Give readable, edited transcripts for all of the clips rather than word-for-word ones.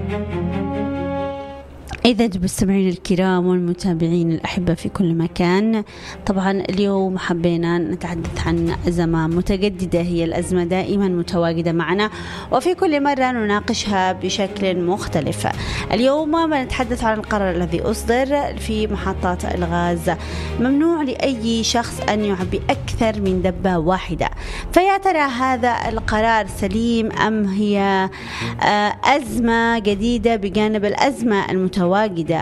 إذا المستمعين الكرام والمتابعين الأحبة في كل مكان، طبعا اليوم حبينا نتحدث عن أزمة متجددة، هي الأزمة دائما متواجدة معنا وفي كل مرة نناقشها بشكل مختلف. اليوم بنتحدث عن القرار الذي أصدر في محطات الغاز، ممنوع لأي شخص أن يعبي أكثر من دبة واحدة. فيا ترى هذا القرار سليم أم هي أزمة جديدة بجانب الأزمة المتواجدة؟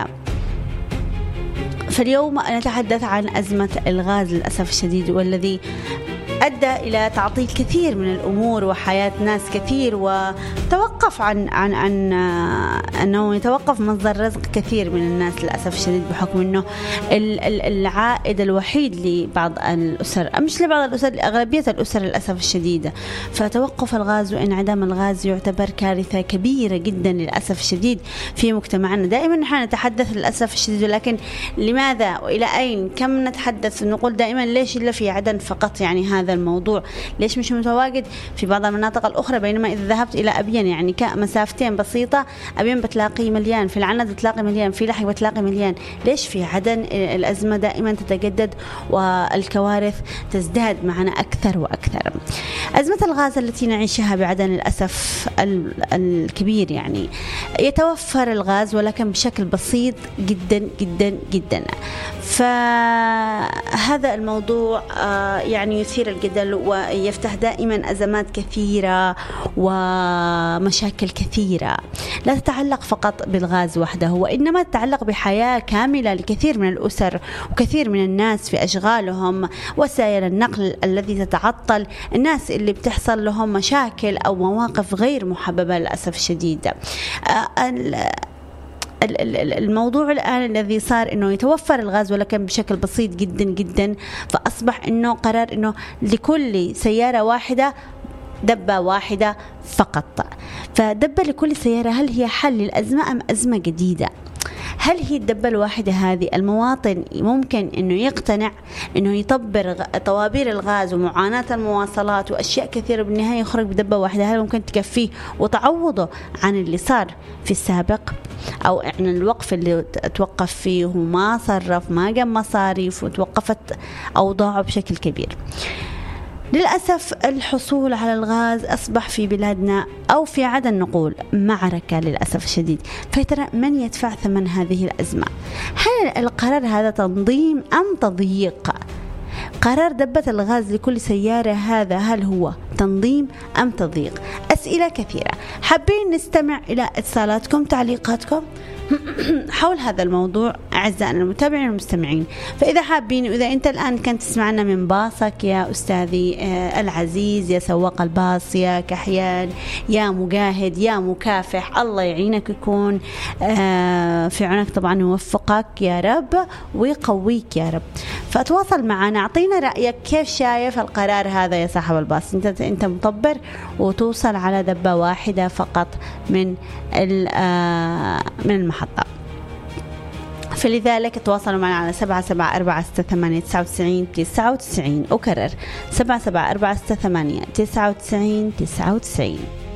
فاليوم نتحدث عن أزمة الغاز للأسف الشديد، والذي أدى إلى تعطيل كثير من الأمور وحياة ناس كثير، وتوقف عن أنه يتوقف مصدر رزق كثير من الناس للأسف الشديد، بحكم أنه العائد الوحيد لبعض الأسر، مش لبعض الأسر، لأغلبية الأسر للأسف الشديد. فتوقف الغاز وانعدام الغاز يعتبر كارثة كبيرة جدا للأسف الشديد في مجتمعنا. دائما نحن نتحدث للأسف الشديد، ولكن لماذا وإلى أين؟ كم نتحدث نقول دائما ليش إلا في عدن فقط يعني هذا الموضوع؟ ليش مش متواجد في بعض المناطق الأخرى؟ بينما إذا ذهبت إلى أبين يعني كمسافتين بسيطة، أبين بتلاقي مليان، في العناد بتلاقي مليان، في لحج بتلاقي مليان. ليش في عدن الأزمة دائما تتجدد والكوارث تزداد معنا أكثر وأكثر؟ أزمة الغاز التي نعيشها بعدن للأسف الكبير، يعني يتوفر الغاز ولكن بشكل بسيط جدا جدا جدا. فهذا الموضوع يعني يثير الجدل ويفتح دائما أزمات كثيرة ومشاكل كثيرة لا تتعلق فقط بالغاز وحده، وإنما تتعلق بحياة كاملة لكثير من الأسر وكثير من الناس في أشغالهم، وسائل النقل الذي تتعطل، الناس اللي بتحصل لهم مشاكل أو مواقف غير محببة للأسف الشديد. الموضوع الآن الذي صار إنه يتوفر الغاز ولكن بشكل بسيط جدا جدا، فأصبح إنه قرار إنه لكل سيارة واحدة دبة واحدة فقط. فدبة لكل سيارة، هل هي حل للأزمة أم أزمة جديدة؟ هل هي الدبة الواحدة هذه المواطن ممكن إنه يقتنع إنه يطبر طوابير الغاز ومعاناة المواصلات وأشياء كثيرة بالنهاية يخرج بدبة واحدة؟ هل ممكن تكفيه وتعوضه عن اللي صار في السابق، أو عن الوقف اللي توقف فيه وما صرف، ما جاب مصاريف وتوقفت أوضاعه بشكل كبير؟ للأسف الحصول على الغاز أصبح في بلادنا أو في عدن نقول معركة للأسف الشديد. فترى من يدفع ثمن هذه الأزمة؟ هل القرار هذا تنظيم أم تضييق؟ قرار دبة الغاز لكل سيارة هذا هل هو تنظيم أم تضييق؟ أسئلة كثيرة، حابين نستمع إلى اتصالاتكم، تعليقاتكم حول هذا الموضوع أعزائنا المتابعين والمستمعين. فإذا حابين، وإذا أنت الآن كنت تسمعنا من باصك يا أستاذي العزيز، يا سواق الباص، يا كحيان، يا مجاهد، يا مكافح، الله يعينك ويكون في عونك طبعا، ويوفقك يا رب ويقويك يا رب. فتواصل معنا، أعطينا رأيك، كيف شايف القرار هذا يا صاحب الباص؟ أنت مطبر وتوصل على دبة واحدة فقط من المحطة. فلذلك تواصلوا معنا على 77468999. أكرر 77468999.